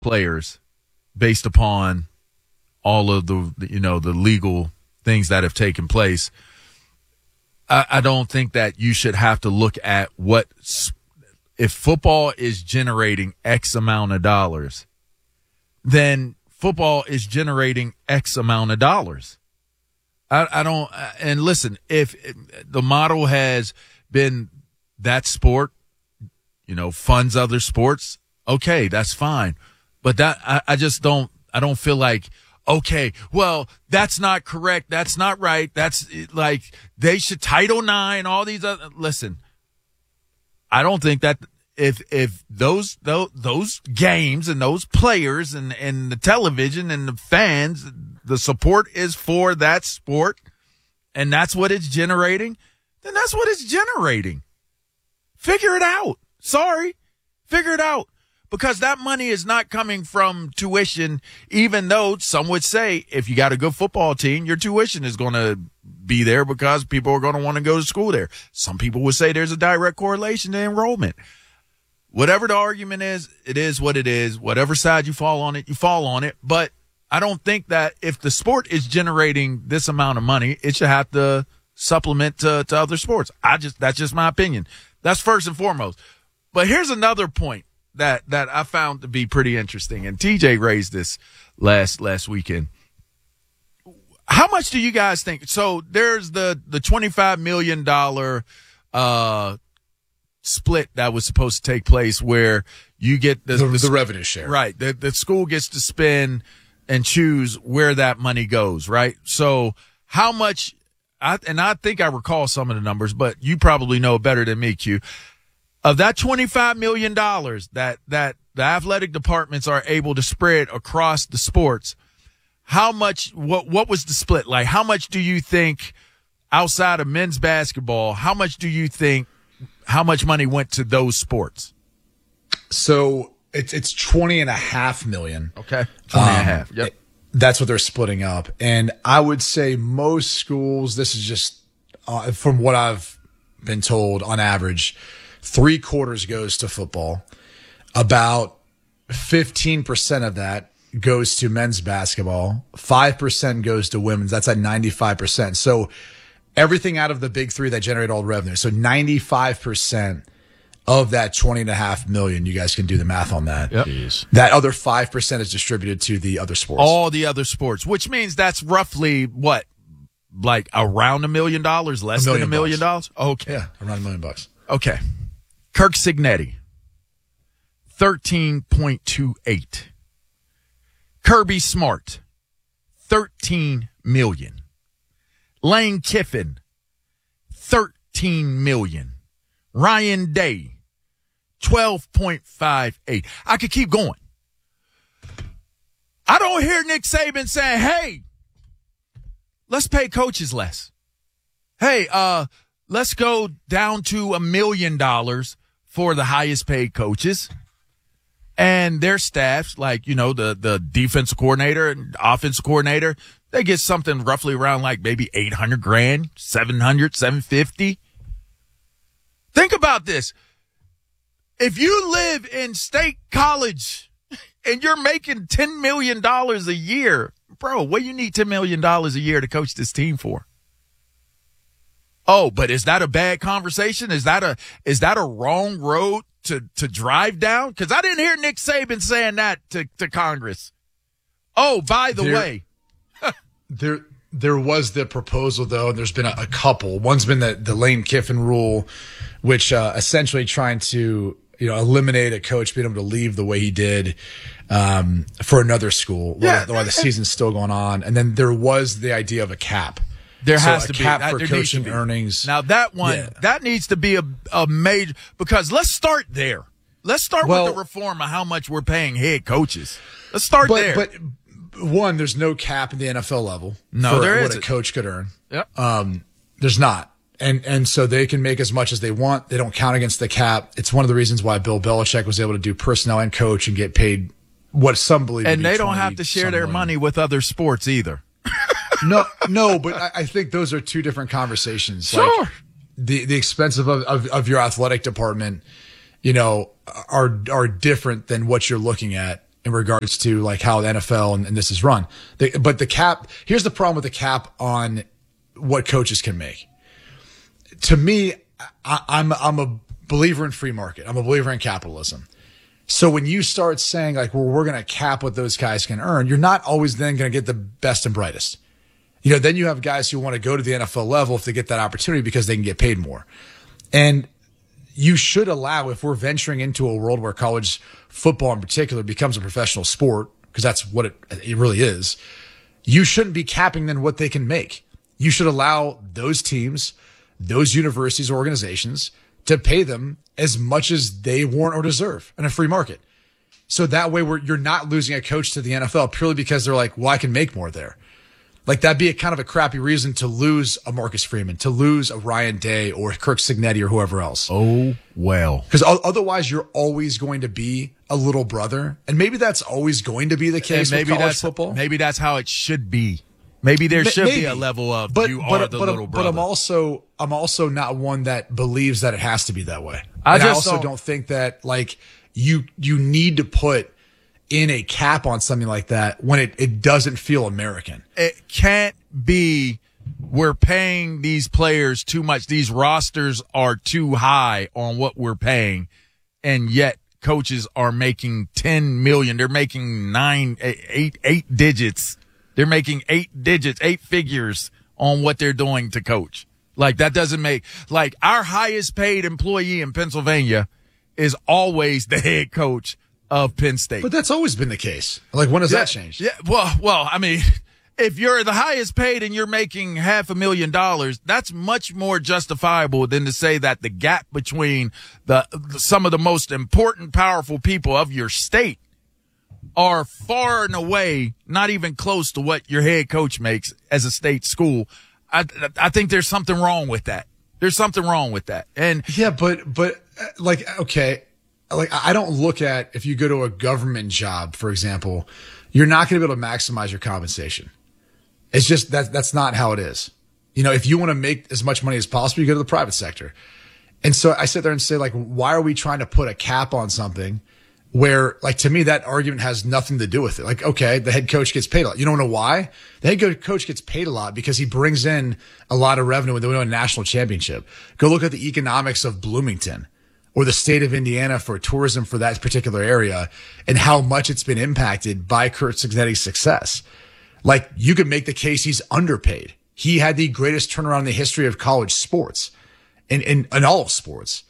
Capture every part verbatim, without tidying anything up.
players based upon all of the, you know, the legal things that have taken place. I, I don't think that you should have to look at what, if football is generating X amount of dollars, then football is generating X amount of dollars. I, I don't, and listen, if the model has been that sport, you know, funds other sports, okay, that's fine. But that, I, I just don't, I don't feel like, okay, well, that's not correct. That's not right. That's like, they should Title nine, all these other, listen, I don't think that if, if those, those, those games and those players and, and the television and the fans, the support is for that sport and that's what it's generating, then that's what it's generating. Figure it out. Sorry. Figure it out. Because that money is not coming from tuition, even though some would say if you got a good football team, your tuition is going to be there because people are going to want to go to school there. Some people would say there's a direct correlation to enrollment. Whatever the argument is, it is what it is. Whatever side you fall on it, you fall on it. But I don't think that if the sport is generating this amount of money, it should have to supplement to, to other sports. I just, that's just my opinion. That's first and foremost. But here's another point that, that I found to be pretty interesting. And T J raised this last, last weekend. How much do you guys think? So there's the, the twenty-five million dollars, uh, split that was supposed to take place where you get the, the, the, the revenue share. Right. The, the school gets to spend and choose where that money goes. Right. So how much, I, and I think I recall some of the numbers, but you probably know better than me, Q. Of that twenty-five million dollars that, that the athletic departments are able to spread across the sports, how much, what, what was the split? Like, how much do you think outside of men's basketball, how much do you think, how much money went to those sports? So it's, it's twenty and a half million. Okay. twenty um, and a half. Yep. It, that's what they're splitting up. And I would say most schools, this is just, uh, from what I've been told on average, three quarters goes to football. About fifteen percent of that goes to men's basketball. five percent goes to women's. That's at ninety-five percent. So everything out of the big three that generate all the revenue. So ninety-five percent of that twenty and a half million, you guys can do the math on that. Yep. That other five percent is distributed to the other sports. All the other sports, which means that's roughly what? Like around a million dollars, less a than a million bucks. dollars? Okay. Yeah, around a million bucks. Okay. Kirk Signetti, thirteen point two eight. Kirby Smart, thirteen million. Lane Kiffin, thirteen million. Ryan Day, twelve point five eight. I could keep going. I don't hear Nick Saban saying, hey, let's pay coaches less. Hey, uh, let's go down to a million dollars for the highest paid coaches and their staffs, like, you know, the, the defensive coordinator and offensive coordinator, they get something roughly around like maybe eight hundred grand, seven hundred, seven fifty. Think about this. If you live in State College and you're making ten million dollars a year, bro, what do you need ten million dollars a year to coach this team for? Oh, but is that a bad conversation? Is that a, is that a wrong road to, to drive down? Cause I didn't hear Nick Saban saying that to, to Congress. Oh, by the there, way, there, there was the proposal though, and there's been a, a couple. One's been the, the Lane Kiffin rule, which, uh, essentially trying to, you know, eliminate a coach being able to leave the way he did, um, for another school yeah, while, while the season's still going on. And then there was the idea of a cap. There so has a to cap be for there coaching be. earnings. Now that one, yeah. that needs to be a, a major, because let's start there. Let's start well, with the reform of how much we're paying head coaches. Let's start but, there. But one, there's no cap at the N F L level. No, for there what isn't. a coach could earn. Yep. Um, there's not. And, and so they can make as much as they want. They don't count against the cap. It's one of the reasons why Bill Belichick was able to do personnel and coach and get paid what some believe. And they don't have to share their million. money with other sports either. No, no, but I, I think those are two different conversations. Sure. Like the, the expense of, of, of your athletic department, you know, are, are different than what you're looking at in regards to like how the N F L and, and this is run. The, but the cap, here's the problem with the cap on what coaches can make. To me, I, I'm I'm a believer in free market. I'm a believer in capitalism. So when you start saying like, well, we're going to cap what those guys can earn, you're not always then going to get the best and brightest. You know, then you have guys who want to go to the N F L level if they get that opportunity because they can get paid more. And you should allow, if we're venturing into a world where college football in particular becomes a professional sport, because that's what it, it really is, you shouldn't be capping then what they can make. You should allow those teams, those universities or organizations to pay them as much as they warrant or deserve in a free market. So that way we're, you're not losing a coach to the N F L purely because they're like, well, I can make more there. Like that'd be a kind of a crappy reason to lose a Marcus Freeman, to lose a Ryan Day or Kirk Cignetti or whoever else. Oh, well. Because otherwise you're always going to be a little brother. And maybe that's always going to be the case maybe with college that's, football. Maybe that's how it should be. Maybe there should maybe. be a level of but, you but, are the but, little brother. But I'm also I'm also not one that believes that it has to be that way. I, and just I also don't, don't think that like you you need to put in a cap on something like that when it, it doesn't feel American. It can't be we're paying these players too much. These rosters are too high on what we're paying, and yet coaches are making ten million. They're making nine, eight, eight digits. They're making eight digits, eight figures on what they're doing to coach. Like that doesn't make, like our highest paid employee in Pennsylvania is always the head coach of Penn State. But that's always been the case. Like when has yeah, that changed? Yeah. Well, well, I mean, if you're the highest paid and you're making half a million dollars, that's much more justifiable than to say that the gap between the, some of the most important, powerful people of your state are far and away not even close to what your head coach makes as a state school. I, I think there's something wrong with that. There's something wrong with that. And yeah, but, but like, okay. Like, I don't look at if you go to a government job, for example, you're not going to be able to maximize your compensation. It's just that that's not how it is. You know, if you want to make as much money as possible, you go to the private sector. And so I sit there and say, like, why are we trying to put a cap on something where, like, to me, that argument has nothing to do with it? Like, okay, the head coach gets paid a lot. You don't know why? The head coach gets paid a lot because he brings in a lot of revenue when they win a national championship. Go look at the economics of Bloomington or the state of Indiana for tourism for that particular area and how much it's been impacted by Kirk Cignetti's success. Like, you could make the case he's underpaid. He had the greatest turnaround in the history of college sports and in, in, in all of sports.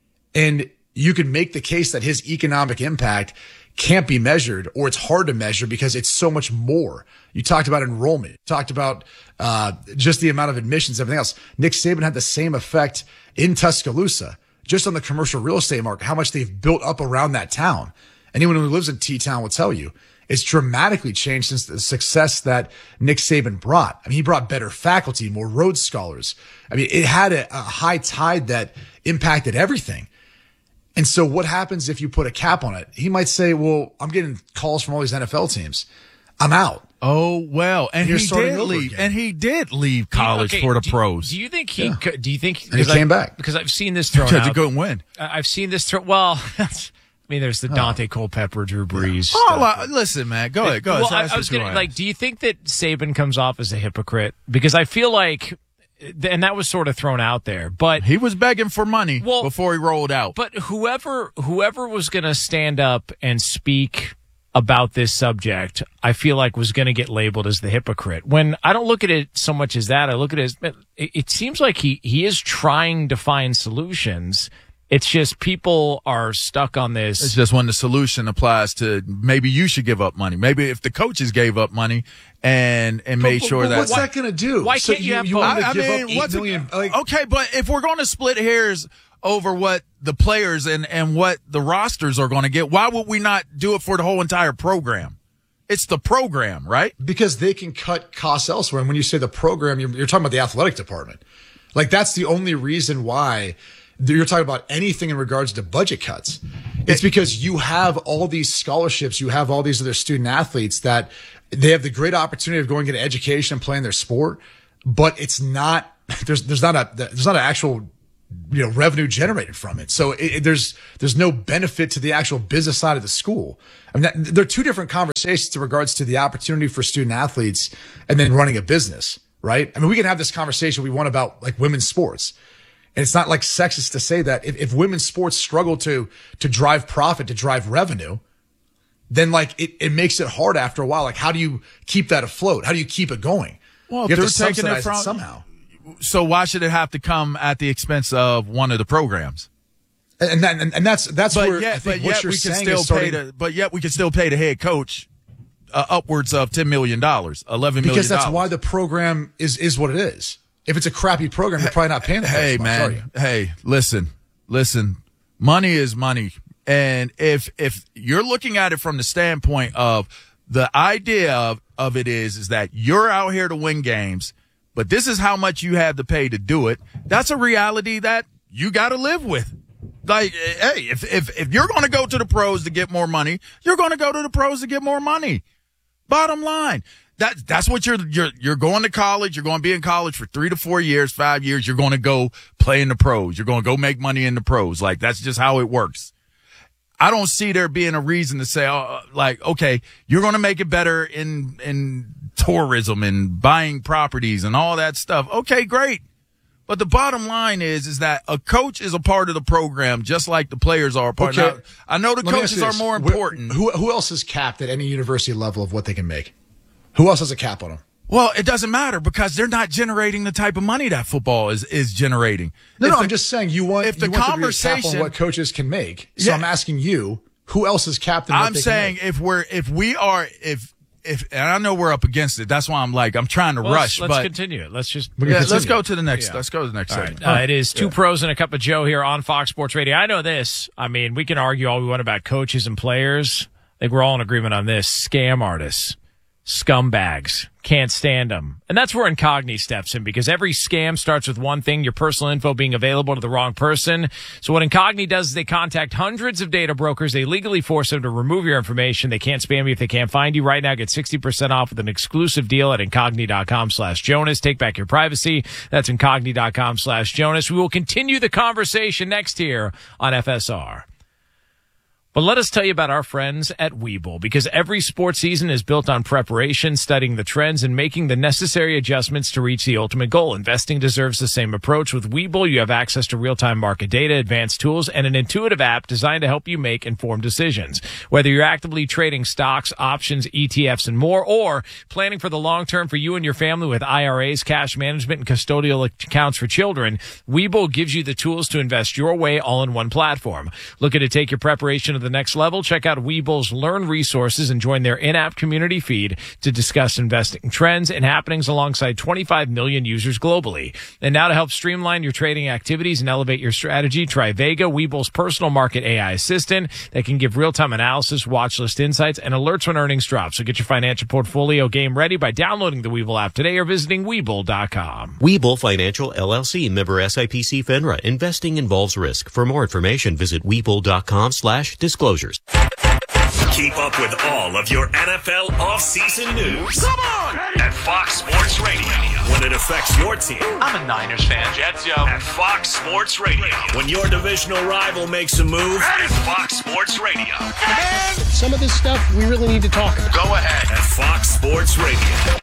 And you could make the case that his economic impact can't be measured, or it's hard to measure because it's so much more. You talked about enrollment, you talked about uh just the amount of admissions, everything else. Nick Saban had the same effect in Tuscaloosa, just on the commercial real estate market, how much they've built up around that town. Anyone who lives in T-Town will tell you it's dramatically changed since the success that Nick Saban brought. I mean, he brought better faculty, more Rhodes Scholars. I mean, it had a, a high tide that impacted everything. And so what happens if you put a cap on it? He might say, well, I'm getting calls from all these N F L teams. I'm out. Oh, well, and, and he did leave, again. and he did leave college okay, for the do, pros. Do you think he, yeah. do you think, and he came I, back because I've seen this thrown Because out. he couldn't win. I've seen this thrown, well, I mean, there's the Dante Culpepper, Drew Brees. Oh, stuff. well, listen, man, go ahead, go ahead. Well, So I, that's I was what you gonna, want. like, do you think that Saban comes off as a hypocrite? Because I feel like, and that was sort of thrown out there, but he was begging for money well, before he rolled out. But whoever, whoever was going to stand up and speak about this subject, I feel like was going to get labeled as the hypocrite. When I don't look at it so much as that, I look at it as, it, it seems like he, he is trying to find solutions. It's just people are stuck on this. It's just when the solution applies to maybe you should give up money. Maybe if the coaches gave up money and and but, made but, sure but that what's that going to do? Why so can't you, you have you both? want to I, I give mean, up eight what's million? it, Like, okay, but if we're going to split hairs over what the players and and what the rosters are going to get, why would we not do it for the whole entire program? It's the program, right? Because they can cut costs elsewhere. And when you say the program, you're, you're talking about the athletic department. Like, that's the only reason why you're talking about anything in regards to budget cuts. It's because you have all these scholarships. You have all these other student athletes that they have the great opportunity of going to get education and playing their sport, but it's not, there's, there's not a, there's not an actual you know, revenue generated from it. So it, it, there's there's no benefit to the actual business side of the school. I mean, that, they're two different conversations in regards to the opportunity for student athletes and then running a business, right? I mean, we can have this conversation we want about like women's sports. And it's not like sexist to say that if, if women's sports struggle to to drive profit, to drive revenue, then like it, it makes it hard after a while. Like, how do you keep that afloat? How do you keep it going? Well, you have they're to taking it subsidize from it somehow. So why should it have to come at the expense of one of the programs? And that, and, and that's that's But where yet, I think but what yet you're we can saying still is pay starting, the. But yet we can still pay the head coach uh, upwards of ten million dollars, eleven million because dollars. that's why the program is is what it is. If it's a crappy program, you're probably not paying the Hey coach much, are you? man, hey, listen, listen. Money is money, and if if you're looking at it from the standpoint of the idea of, of it is is that you're out here to win games, but this is how much you have to pay to do it. That's a reality that you got to live with. Like, hey, if if if you're going to go to the pros to get more money, you're going to go to the pros to get more money. Bottom line. That, that's what you're, you're, you're going to college. You're going to be in college for three to four years, five years. You're going to go play in the pros. You're going to go make money in the pros. Like, that's just how it works. I don't see there being a reason to say, oh, like, okay, you're going to make it better in, in tourism and buying properties and all that stuff. Okay, great. But the bottom line is, is that a coach is a part of the program, just like the players are a part. Okay. Now, I know the Let me ask coaches you are this. more important. Who, who else is capped at any university level of what they can make? Who else has a cap on them? Well, it doesn't matter because they're not generating the type of money that football is, is generating. No, If no, the- I'm just saying you want, if the you want conversation- to be a cap on what coaches can make. So Yeah. I'm asking you, who else is capped in what I'm they saying can make? if we're if we are if if and I know we're up against it. That's why I'm like I'm trying to Well, rush. Let's, let's but continue it. Let's just. We yeah, can let's continue. go to the next. Yeah. Let's go to the next All segment. right. Uh, it is two pros and a cup of Joe here on Fox Sports Radio. I know this. I mean, we can argue all we want about coaches and players. I think we're all in agreement on this. Scam artists, scumbags, can't stand them. And that's where Incogni steps in because every scam starts with one thing, your personal info being available to the wrong person. So what Incogni does is they contact hundreds of data brokers. They legally force them to remove your information. They can't spam you if they can't find you. Right now, get sixty percent off with an exclusive deal at incogni.com slash Jonas. Take back your privacy. That's incogni.com slash Jonas. We will continue the conversation next here on F S R. But let us tell you about our friends at Webull, because every sports season is built on preparation, studying the trends, and making the necessary adjustments to reach the ultimate goal. Investing deserves the same approach. With Webull, you have access to real-time market data, advanced tools, and an intuitive app designed to help you make informed decisions. Whether you're actively trading stocks, options, E T Fs, and more, or planning for the long term for you and your family with I R As, cash management, and custodial accounts for children, Webull gives you the tools to invest your way all in one platform. Looking to take your preparation to the next level? Check out Webull's Learn resources and join their in-app community feed to discuss investing trends and happenings alongside twenty-five million users globally. And now to help streamline your trading activities and elevate your strategy, try Vega, Webull's personal market A I assistant that can give real-time analysis, watch list insights, and alerts when earnings drop. So get your financial portfolio game ready by downloading the Webull app today or visiting Webull dot com. Webull Financial L L C, member S I P C FINRA. Investing involves risk. For more information, visit Webull dot com slash disclosures. Keep up with all of your N F L offseason news. Come on! At Fox Sports Radio. When it affects your team. I'm a Niners fan. Jets, yo. At Fox Sports Radio. When your divisional rival makes a move. At Fox Sports Radio. And some of this stuff we really need to talk about. Go ahead. At Fox Sports Radio.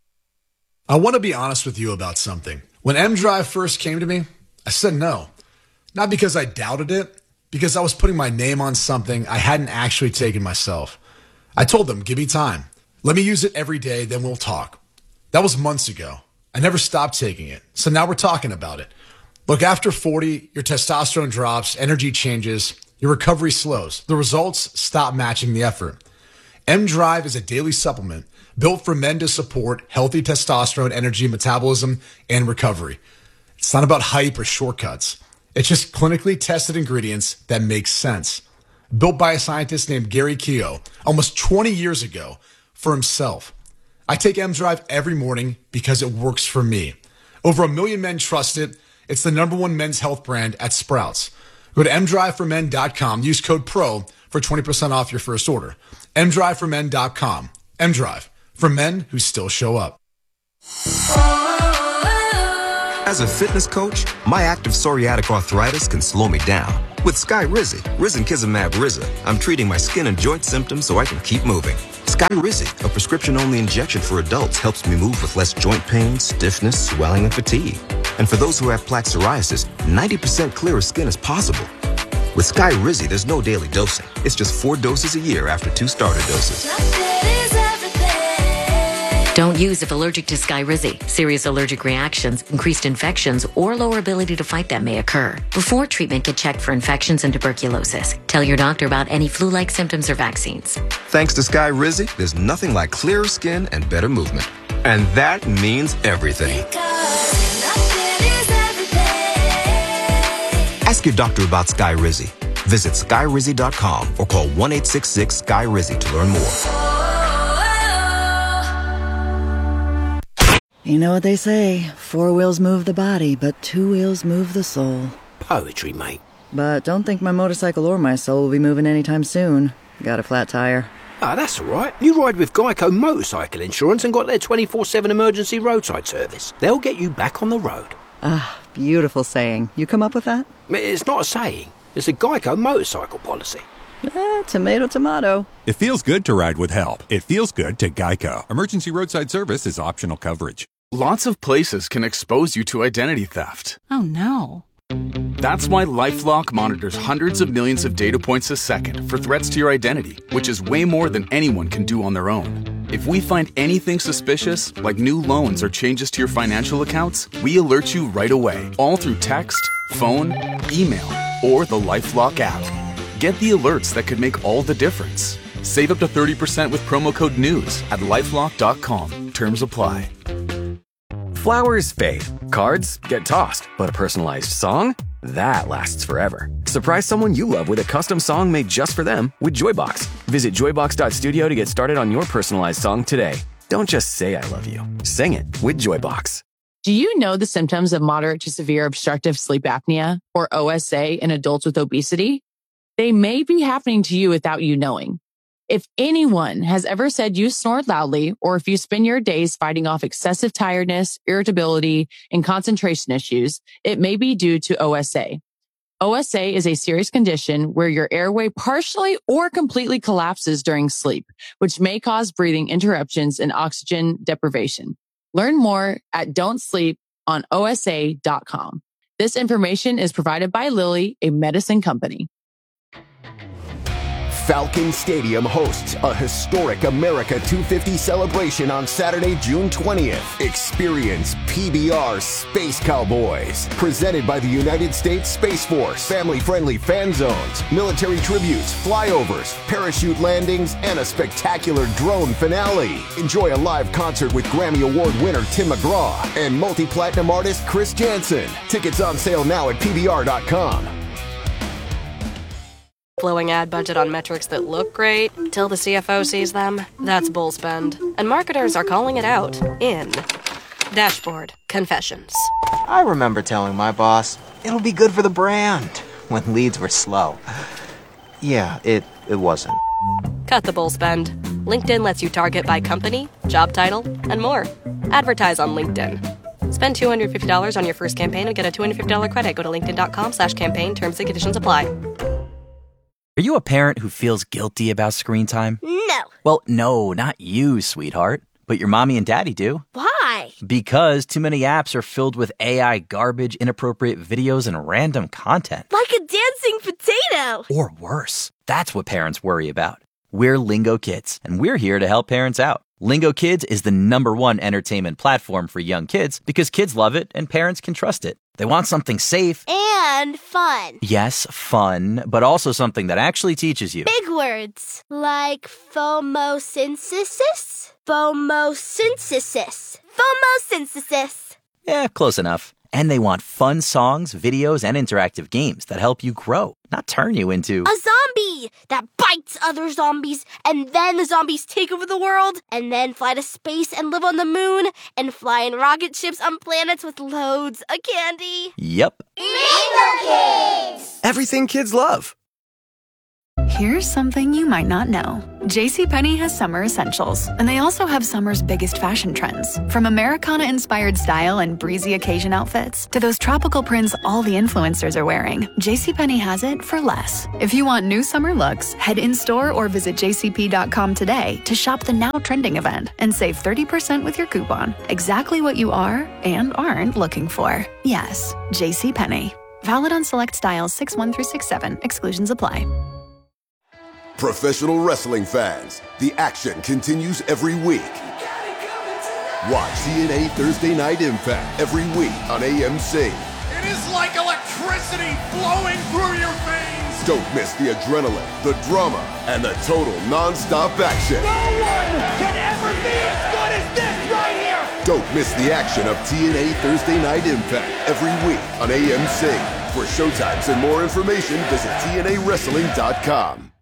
I want to be honest with you about something. When M Drive first came to me, I said no. Not because I doubted it, because I was putting my name on something I hadn't actually taken myself. I told them, give me time. Let me use it every day, then we'll talk. That was months ago. I never stopped taking it. So now we're talking about it. Look, after forty, your testosterone drops, energy changes, your recovery slows. The results stop matching the effort. M Drive is a daily supplement built for men to support healthy testosterone, energy, metabolism, and recovery. It's not about hype or shortcuts. It's just clinically tested ingredients that make sense. Built by a scientist named Gary Keogh almost twenty years ago for himself. I take M Drive every morning because it works for me. Over a million men trust it. It's the number one men's health brand at Sprouts. Go to m drive for men dot com. Use code PRO for twenty percent off your first order. m drive for men dot com. M-Drive, for men who still show up. As a fitness coach, my active psoriatic arthritis can slow me down. With Skyrizi, Risankizumab Riza, I'm treating my skin and joint symptoms so I can keep moving. Skyrizi, a prescription-only injection for adults, helps me move with less joint pain, stiffness, swelling, and fatigue. And for those who have plaque psoriasis, ninety percent clearer skin is possible. With Skyrizi, there's no daily dosing. It's just four doses a year after two starter doses. Don't use if allergic to Skyrizi. Serious allergic reactions, increased infections, or lower ability to fight them may occur. Before treatment, get checked for infections and tuberculosis. Tell your doctor about any flu-like symptoms or vaccines. Thanks to Skyrizi, there's nothing like clearer skin and better movement. And that means everything. Ask your doctor about Skyrizi. Visit Skyrizi dot com or call one eight six six Sky Rizi to learn more. You know what they say, four wheels move the body, but two wheels move the soul. Poetry, mate. But don't think my motorcycle or my soul will be moving anytime soon. Got a flat tire. Ah, that's all right. You ride with Geico Motorcycle Insurance and got their twenty-four seven emergency roadside service. They'll get you back on the road. Ah, beautiful saying. You come up with that? It's not a saying. It's a Geico motorcycle policy. Eh, tomato, tomato. It feels good to ride with help. It feels good to Geico. Emergency roadside service is optional coverage. Lots of places can expose you to identity theft. Oh, no. That's why LifeLock monitors hundreds of millions of data points a second for threats to your identity, which is way more than anyone can do on their own. If we find anything suspicious, like new loans or changes to your financial accounts, we alert you right away, all through text, phone, email, or the LifeLock app. Get the alerts that could make all the difference. Save up to thirty percent with promo code NEWS at lifelock dot com. Terms apply. Flowers fade, cards get tossed, but a personalized song? That lasts forever. Surprise someone you love with a custom song made just for them with Joybox. Visit joybox dot studio to get started on your personalized song today. Don't just say I love you. Sing it with Joybox. Do you know the symptoms of moderate to severe obstructive sleep apnea, or O S A, in adults with obesity? They may be happening to you without you knowing. If anyone has ever said you snored loudly, or if you spend your days fighting off excessive tiredness, irritability, and concentration issues, it may be due to O S A. O S A is a serious condition where your airway partially or completely collapses during sleep, which may cause breathing interruptions and oxygen deprivation. Learn more at don't sleep on O S A dot com. This information is provided by Lilly, a medicine company. Falcon Stadium hosts a historic America two fifty celebration on Saturday, June twentieth. Experience P B R Space Cowboys, presented by the United States Space Force. Family-friendly fan zones, military tributes, flyovers, parachute landings, and a spectacular drone finale. Enjoy a live concert with Grammy Award winner Tim McGraw and multi-platinum artist Chris Jansen. Tickets on sale now at P B R dot com. Blowing ad budget on metrics that look great till the C F O sees them? That's bull spend. And marketers are calling it out in Dashboard Confessions. I remember telling my boss, it'll be good for the brand, when leads were slow. Yeah, it, it wasn't. Cut the bull spend. LinkedIn lets you target by company, job title, and more. Advertise on LinkedIn. Spend two hundred fifty dollars on your first campaign and get a two hundred fifty dollars credit. Go to linkedin dot com slash campaign. Terms and conditions apply. Are you a parent who feels guilty about screen time? No. Well, no, not you, sweetheart. But your mommy and daddy do. Why? Because too many apps are filled with A I garbage, inappropriate videos, and random content. Like a dancing potato. Or worse. That's what parents worry about. We're Lingo Kids, and we're here to help parents out. Lingo Kids is the number one entertainment platform for young kids because kids love it and parents can trust it. They want something safe. And fun. Yes, fun, but also something that actually teaches you. Big words like phomosynthesis, phomosynthesis, phomosynthesis. Yeah, close enough. And they want fun songs, videos, and interactive games that help you grow, not turn you into a zombie that bites other zombies, and then the zombies take over the world, and then fly to space and live on the moon, and fly in rocket ships on planets with loads of candy. Yep. Lingo Kids! Everything kids love. Here's something you might not know. JCPenney has summer essentials, and they also have summer's biggest fashion trends. From Americana-inspired style and breezy occasion outfits to those tropical prints all the influencers are wearing, JCPenney has it for less. If you want new summer looks, head in-store or visit j c p dot com today to shop the now trending event and save thirty percent with your coupon. Exactly what you are and aren't looking for. Yes, JCPenney. Valid on select styles six one through six seven. Exclusions apply. Professional wrestling fans, the action continues every week. Watch T N A Thursday Night Impact every week on A M C. It is like electricity flowing through your veins. Don't miss the adrenaline, the drama, and the total non-stop action. No one can ever be as good as this right here. Don't miss the action of T N A Thursday Night Impact every week on A M C. For showtimes and more information, visit T N A wrestling dot com.